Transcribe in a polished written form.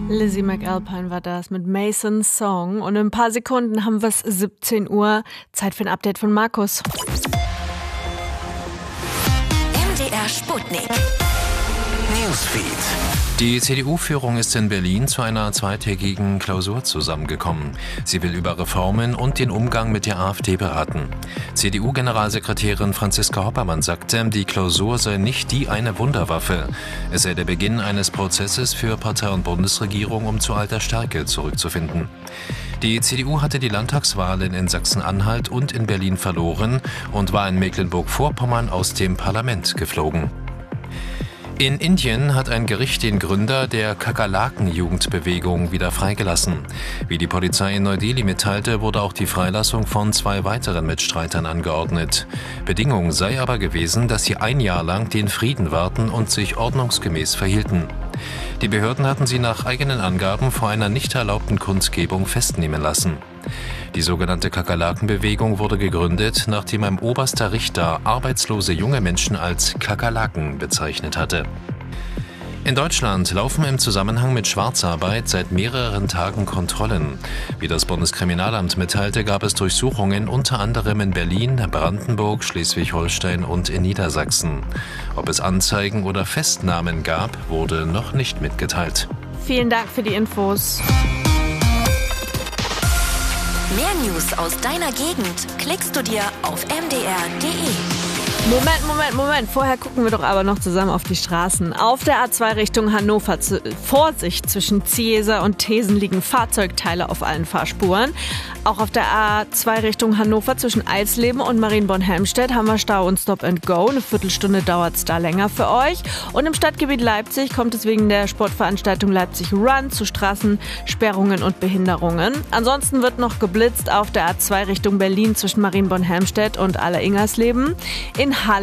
Lizzie McAlpine war das mit Mason's Song. Und in ein paar Sekunden haben wir es 17 Uhr. Zeit für ein Update von Markus. MDR Sputnik. Newsfeed. Die CDU-Führung ist in Berlin zu einer zweitägigen Klausur zusammengekommen. Sie will über Reformen und den Umgang mit der AfD beraten. CDU-Generalsekretärin Franziska Hoppermann sagte, die Klausur sei nicht die eine Wunderwaffe. Es sei der Beginn eines Prozesses für Partei und Bundesregierung, um zu alter Stärke zurückzufinden. Die CDU hatte die Landtagswahlen in Sachsen-Anhalt und in Berlin verloren und war in Mecklenburg-Vorpommern aus dem Parlament geflogen. In Indien hat ein Gericht den Gründer der Kakerlaken-Jugendbewegung wieder freigelassen. Wie die Polizei in Neu-Delhi mitteilte, wurde auch die Freilassung von 2 weiteren Mitstreitern angeordnet. Bedingung sei aber gewesen, dass sie 1 Jahr lang den Frieden wahrten und sich ordnungsgemäß verhielten. Die Behörden hatten sie nach eigenen Angaben vor einer nicht erlaubten Kundgebung festnehmen lassen. Die sogenannte Kakerlaken-Bewegung wurde gegründet, nachdem ein oberster Richter arbeitslose junge Menschen als Kakerlaken bezeichnet hatte. In Deutschland laufen im Zusammenhang mit Schwarzarbeit seit mehreren Tagen Kontrollen. Wie das Bundeskriminalamt mitteilte, gab es Durchsuchungen unter anderem in Berlin, Brandenburg, Schleswig-Holstein und in Niedersachsen. Ob es Anzeigen oder Festnahmen gab, wurde noch nicht mitgeteilt. Vielen Dank für die Infos. Mehr News aus deiner Gegend klickst du dir auf mdr.de. Moment. Vorher gucken wir doch aber noch zusammen auf die Straßen. Auf der A2 Richtung Hannover, Vorsicht, zwischen Ziesa und Thesen liegen Fahrzeugteile auf allen Fahrspuren. Auch auf der A2 Richtung Hannover zwischen Eisleben und Marienborn-Helmstedt haben wir Stau und Stop and Go. Eine Viertelstunde dauert es da länger für euch. Und im Stadtgebiet Leipzig kommt es wegen der Sportveranstaltung Leipzig Run zu Straßensperrungen und Behinderungen. Ansonsten wird noch geblitzt auf der A2 Richtung Berlin zwischen Marienborn-Helmstedt und Aller-Ingersleben. In Halle